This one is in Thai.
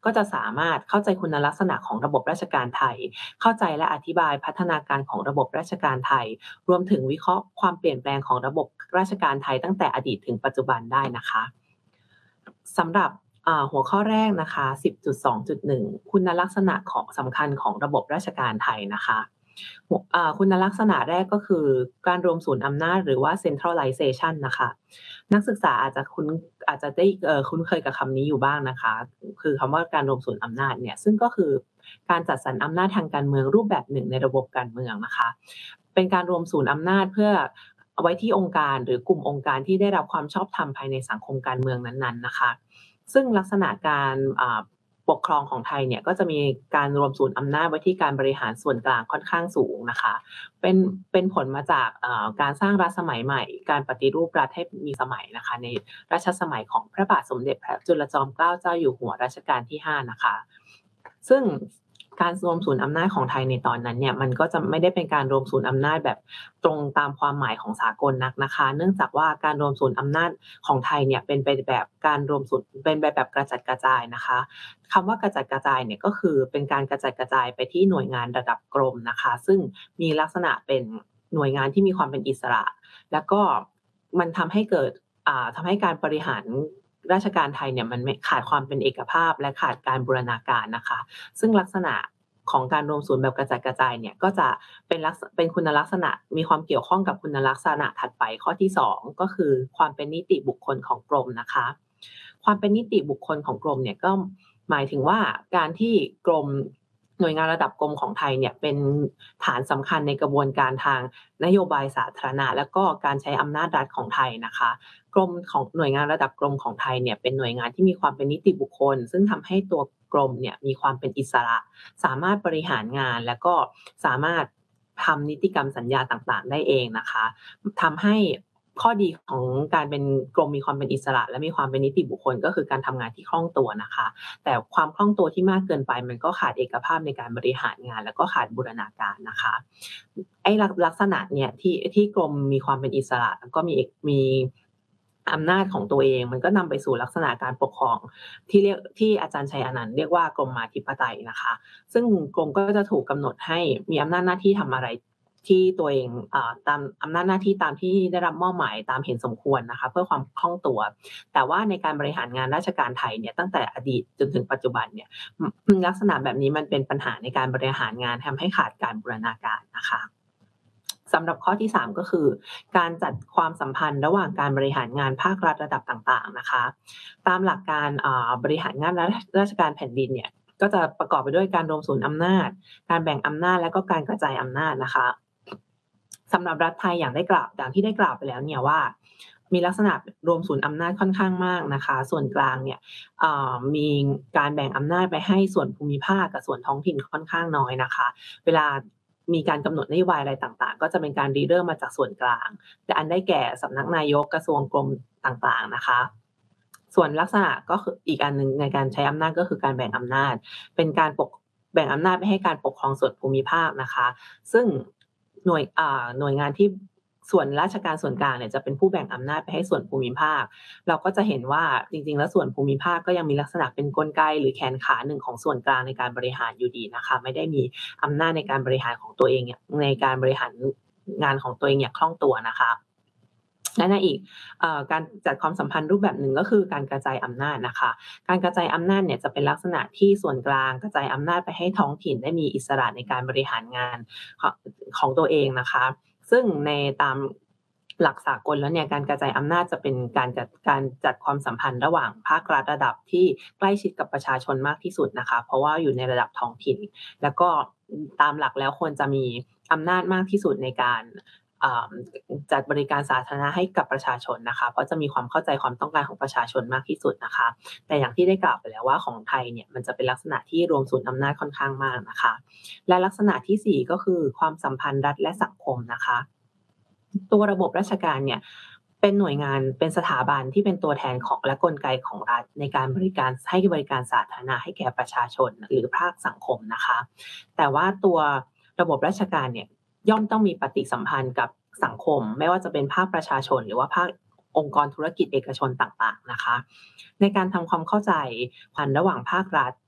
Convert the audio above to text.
ก็จะสามารถเข้าใจคุณลักษณะของระบบราชการไทยเข้าใจและอธิบายพัฒนาการของระบบราชการไทยรวมถึงวิเคราะห์ความเปลี่ยนแปลงของระบบราชการไทยตั้งแต่อดีตถึงปัจจุบันได้นะคะสำหรับหัวข้อแรกนะคะ10.2.1คุณลักษณะของสำคัญของระบบราชการไทยนะคะคุณลักษณะแรกก็คือการรวมศูนย์อำนาจหรือว่า centralization นะคะนักศึกษาอาจจะได้คุ้นเคยกับคำนี้อยู่บ้างนะคะคือคำว่าการรวมศูนย์อำนาจเนี่ยซึ่งก็คือการจัดสรรอำนาจทางการเมืองรูปแบบหนึ่งในระบบการเมืองนะคะเป็นการรวมศูนย์อำนาจเพื่อเอาไว้ที่องค์การหรือกลุ่มองค์การที่ได้รับความชอบธรรมภายในสังคมการเมืองนั้นๆนะคะซึ่งลักษณะการปกครองของไทยเนี่ยก็จะมีการรวมศูนย์อำนาจไว้ที่การบริหารส่วนกลางค่อนข้างสูงนะคะเป็นผลมาจากการสร้างรัฐสมัยใหม่การปฏิรูปรัฐให้มีสมัยนะคะในรัชสมัยของพระบาทสมเด็จพระจุลจอมเกล้าเจ้าอยู่หัวรัชกาลที่5นะคะซึ่งการรวมศูนย์อำนาจของไทยในตอนนั้นเนี่ยมันก็จะไม่ได้เป็นการรวมศูนย์อำนาจแบบตรงตามความหมายของสากลนักนะคะเนื่องจากว่าการรวมศูนย์อำนาจของไทยเนี่ยเป็นไปแบบการรวมศูนย์เป็นไปแบบกระจัดกระจายนะคะคำว่ากระจัดกระจายเนี่ยก็คือเป็นการกระจัดกระจายไปที่หน่วยงานระดับกรมนะคะซึ่งมีลักษณะเป็นหน่วยงานที่มีความเป็นอิสระแล้วก็มันทำให้เกิดทำให้การบริหารราชการไทยเนี่ยมันขาดความเป็นเอกภาพและขาดการบูรณาการนะคะซึ่งลักษณะของการรวมศูนย์แบบกระจัดกระจายเนี่ยก็จะเป็นคุณลักษณะมีความเกี่ยวข้องกับคุณลักษณะถัดไปข้อที่2ก็คือความเป็นนิติบุคคลของกรมนะคะความเป็นนิติบุคคลของกรมเนี่ยก็หมายถึงว่าการที่กรมหน่วยงานระดับกรมของไทยเนี่ยเป็นฐานสำคัญในกระบวนการทางนโยบายสาธารณะและก็การใช้อำนาจรัฐของไทยนะคะกรมของหน่วยงานระดับกรมของไทยเนี่ยเป็นหน่วยงานที่มีความเป็นนิติบุคคลซึ่งทำให้ตัวกรมเนี่ยมีความเป็นอิสระสามารถบริหารงานและก็สามารถทำนิติกรรมสัญญาต่างๆได้เองนะคะทำให้ข้อดีของการเป็นกรมมีความเป็นอิสระและมีความเป็นนิติบุคคลก็คือการทำงานที่คล่องตัวนะคะแต่ความคล่องตัวที่มากเกินไปมันก็ขาดเอกภาพในการบริหารงานแล้วก็ขาดบูรณาการนะคะไอ้ลักษณะเนี่ยที่กรมมีความเป็นอิสระแล้วก็มีอำนาจของตัวเองมันก็นำไปสู่ลักษณะการปกครองที่อาจารย์ชัยอนันต์เรียกว่ากรมมาธิปไตยนะคะซึ่งกรมก็จะถูกกำหนดให้มีอำนาจหน้าที่ทำอะไรที่ตัวเองตามอำนาจหน้าที่ตามที่ได้รับมอบหมายตามเห็นสมควรนะคะเพื่อความคล่องตัวแต่ว่าในการบริหารงานราชการไทยเนี่ยตั้งแต่อดีตจนถึงปัจจุบันเนี่ยลักษณะแบบนี้มันเป็นปัญหาในการบริหารงานทำให้ขาดการบูรณาการนะคะสำหรับข้อที่3ก็คือการจัดความสัมพันธ์ระหว่างการบริหารงานภาครัฐระดับต่างๆนะคะตามหลักการบริหารงานราชการแผ่นดินเนี่ยก็จะประกอบไปด้วยการรวมศูนย์อำนาจการแบ่งอำนาจและก็การกระจายอำนาจนะคะสำหรับรัฐไทยอย่างที่ได้กล่าวไปแล้วเนี่ยว่ามีลักษณะรวมศูนย์อำนาจค่อนข้างมากนะคะส่วนกลางเนี่ยมีการแบ่งอำนาจไปให้ส่วนภูมิภาคกับส่วนท้องถิ่นค่อนข้างน้อยนะคะเวลามีการกำหนดนโยบายอะไรต่างๆก็จะเป็นการริเริ่มมาจากส่วนกลางและอันได้แก่สำนักนายกกระทรวงกรมต่างๆนะคะส่วนลักษณะก็คืออีกอันหนึ่งในการใช้อำนาจก็คือการแบ่งอำนาจเป็นการแบ่งอำนาจไปให้การปกครองส่วนภูมิภาคนะคะซึ่งหน่วยงานที่ส่วนราชการส่วนกลางเนี่ยจะเป็นผู้แบ่งอำนาจไปให้ส่วนภูมิภาคเราก็จะเห็นว่าจริงๆแล้วส่วนภูมิภาคก็ยังมีลักษณะเป็นกลไกหรือแขนขาหนึ่งของส่วนกลางในการบริหารอยู่ดีนะคะไม่ได้มีอำนาจในการบริหารของตัวเองเนี่ยในการบริหารงานของตัวเองอย่างคล่องตัวนะคะและในอีกการจัดความสัมพันธ์รูปแบบหนึ่งก็คือการกระจายอำนาจนะคะการกระจายอำนาจเนี่ยจะเป็นลักษณะที่ส่วนกลางกระจายอำนาจไปให้ท้องถิ่นได้มีอิสระในการบริหารงานของตัวเองนะคะซึ่งในตามหลักสากลแล้วเนี่ยการกระจายอำนาจจะเป็นการจัดความสัมพันธ์ระหว่างภาครัฐระดับที่ใกล้ชิดกับประชาชนมากที่สุดนะคะเพราะว่าอยู่ในระดับท้องถิ่นแล้วก็ตามหลักแล้วควรจะมีอำนาจมากที่สุดในการจัดบริการสาธารณะให้กับประชาชนนะคะเพราะจะมีความเข้าใจความต้องการของประชาชนมากที่สุดนะคะแต่อย่างที่ได้กล่าวไปแล้วว่าของไทยเนี่ยมันจะเป็นลักษณะที่รวมศูนย์อำนาจค่อนข้างมากนะคะและลักษณะที่4ก็คือความสัมพันธ์รัฐและสังคมนะคะตัวระบบราชการเนี่ยเป็นหน่วยงานเป็นสถาบันที่เป็นตัวแทนของและกลไกของรัฐในการให้บริการสาธารณะให้แก่ประชาชนหรือภาคสังคมนะคะแต่ว่าตัวระบบราชการเนี่ยย่อมต้องมีปฏิสัมพันธ์กับสังคมไม่ว่าจะเป็นภาคประชาชนหรือว่าภาคองค์กรธุรกิจเอกชนต่างๆนะคะในการทำความเข้าใจพันระหว่างภาครัฐ